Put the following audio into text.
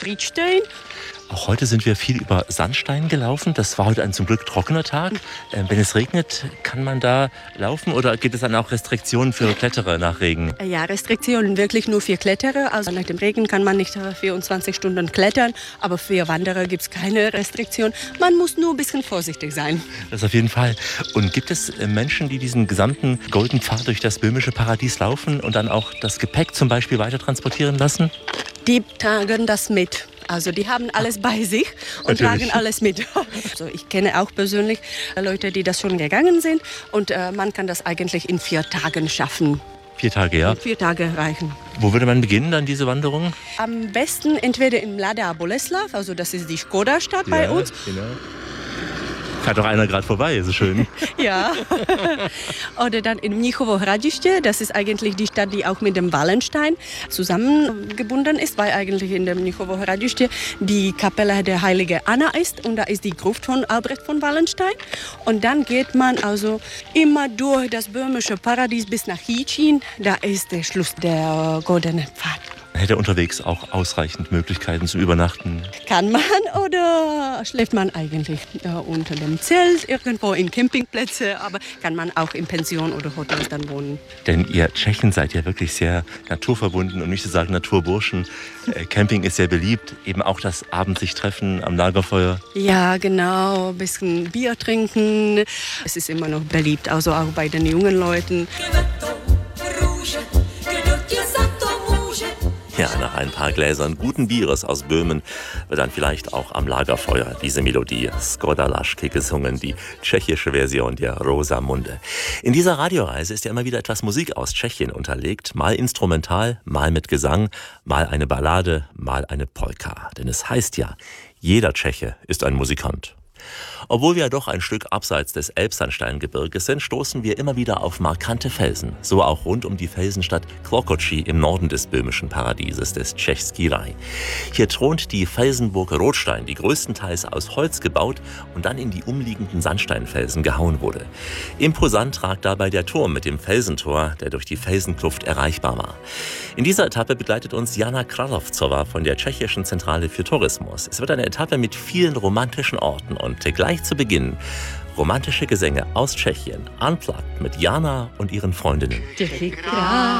Trittstein. Auch heute sind wir viel über Sandstein gelaufen. Das war heute ein zum Glück trockener Tag. Wenn es regnet, kann man da laufen oder gibt es dann auch Restriktionen für Kletterer nach Regen? Ja, Restriktionen wirklich nur für Kletterer. Also nach dem Regen kann man nicht 24 Stunden klettern, aber für Wanderer gibt es keine Restriktion. Man muss nur ein bisschen vorsichtig sein. Das auf jeden Fall. Und gibt es Menschen, die diesen gesamten Golden Pfad durch das böhmische Paradies laufen und dann auch das Gepäck zum Beispiel weiter transportieren lassen? Die tragen das mit. Also die haben alles bei sich und tragen alles mit. Also ich kenne auch persönlich Leute, die das schon gegangen sind. Und man kann das eigentlich in 4 Tagen schaffen. 4 Tage, ja? 4 Tage reichen. Wo würde man beginnen dann diese Wanderung? Am besten entweder in Mladá Boleslav, also das ist die Škoda-Stadt bei uns. Genau. Fährt doch einer gerade vorbei, ist schön. Ja. Oder dann in Mnichovo Hradiště, das ist eigentlich die Stadt, die auch mit dem Wallenstein zusammengebunden ist, weil eigentlich in dem Mnichovo Hradiště die Kapelle der Heiligen Anna ist und da ist die Gruft von Albrecht von Wallenstein. Und dann geht man also immer durch das böhmische Paradies bis nach Jičín, da ist der Schluss der Goldene Pfad. Hätte unterwegs auch ausreichend Möglichkeiten zu übernachten? Kann man oder schläft man eigentlich unter dem Zelt, irgendwo in Campingplätze, aber kann man auch in Pension oder Hotels dann wohnen. Denn ihr Tschechen seid ja wirklich sehr naturverbunden und nicht zu sagen Naturburschen. Camping ist sehr beliebt, eben auch das Abend sich treffen am Lagerfeuer. Ja, genau, ein bisschen Bier trinken. Es ist immer noch beliebt, also auch bei den jungen Leuten. Ja, nach ein paar Gläsern guten Bieres aus Böhmen wird dann vielleicht auch am Lagerfeuer diese Melodie Škoda Lašky gesungen, die tschechische Version der Rosamunde. In dieser Radioreise ist ja immer wieder etwas Musik aus Tschechien unterlegt, mal instrumental, mal mit Gesang, mal eine Ballade, mal eine Polka. Denn es heißt ja, jeder Tscheche ist ein Musikant. Obwohl wir doch ein Stück abseits des Elbsandsteingebirges sind, stoßen wir immer wieder auf markante Felsen. So auch rund um die Felsenstadt Klokocí im Norden des böhmischen Paradieses, des Český Raj. Hier thront die Felsenburg Rotstein, die größtenteils aus Holz gebaut und dann in die umliegenden Sandsteinfelsen gehauen wurde. Imposant ragt dabei der Turm mit dem Felsentor, der durch die Felsenkluft erreichbar war. In dieser Etappe begleitet uns Jana Kralovcová von der Tschechischen Zentrale für Tourismus. Es wird eine Etappe mit vielen romantischen Orten und gleich zu Beginn romantische Gesänge aus Tschechien, unplugged mit Jana und ihren Freundinnen.